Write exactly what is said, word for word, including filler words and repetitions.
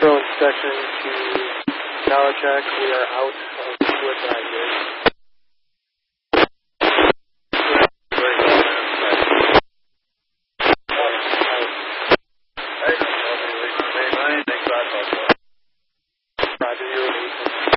Pro inspection to Kalachak. We are out of wood risers.